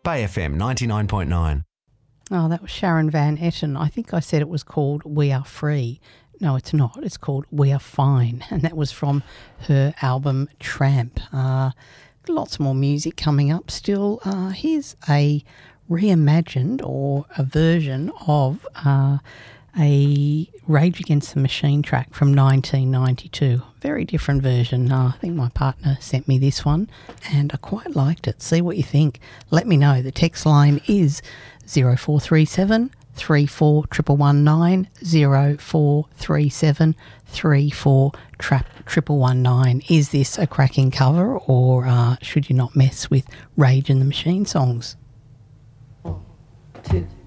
Bay FM 99.9. Oh, that was Sharon Van Etten. I think I said it was called We Are Free. No, it's not. It's called We Are Fine, and that was from her album Tramp. Lots more music coming up still. Here's reimagined or a version of a Rage Against the Machine track from 1992. Very different version. I think my partner sent me this one and I quite liked it. See what you think. Let me know. The text line is 0437 34 119 0437 34 119. Is this a cracking cover or should you not mess with Rage and the Machine songs? 1, 2